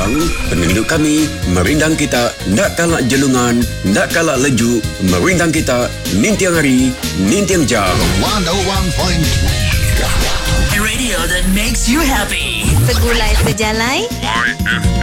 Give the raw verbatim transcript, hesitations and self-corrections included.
Pahang, penunduk kami, merindang kita, nak kalak jelungan, nak kalak leju, merindang kita, nintiang hari, nintiang jam. one oh one point three A radio that makes you happy. Segulai sejalai. Y F